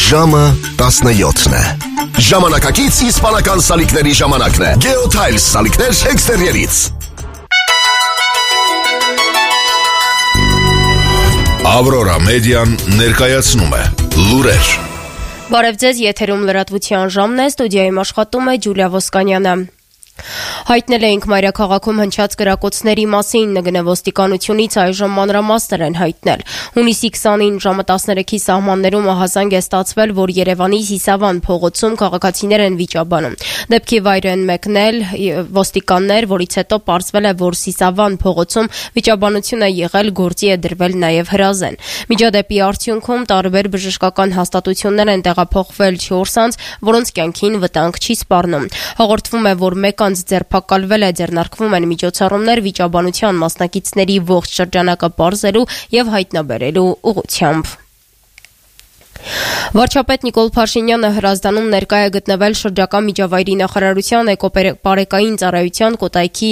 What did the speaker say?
Ժամը 17-ն է։ Ժամանակակից իսպանական սալիկների ժամանակն է։ Geotiles սալիկներ էքստերիերից։ Ավրորա մեդիան ներկայացնում է լուրեր։ Բարև ձեզ, եթերում լրատվության ժամն է, ստուդիայում աշխատում է Ջուլիա Ոսկանյանը։ Հայտնել էինք մայրաքաղաքում հնչած կրակոցների մասին, ՆԳՆ ոստիկանությունից այժմ մանրամասներ են հայտնել։ Հունիսի 29 ժամը 13-ի սահմաններում ահազանգ է ստացվել, որ Երևանի Սիսավան փողոցում քաղաքացիներ են վիճաբանում։ Դեպքի վայր են մեկնել ոստիկաններ, որից հետո պարզվել է, որ Սիսավան փողոցում վիճաբանություն է եղել, գործի է դրվել նաև հրազեն։ Միջադեպի արդյունքում տարբեր բժշկական հաստատություններ են տեղափոխվել 4 անձ, որոնց կյանքին վտանգ չի սպառնում։ Հաղորդվում է, որ մեկ անձ ձերբակալվել է, ձեռնարկվում են միջոցառումներ վիճաբանության մասնակիցների ողջ շրջանակը պարզելու եւ հայտնաբերելու ուղղությամբ։ Վարչապետ Նիկոլ Փաշինյանը Հրազդանում ներկայ է գտնվել շրջակա միջավայրի նախարարության էկոպարեկային ծառայության Կոտայքի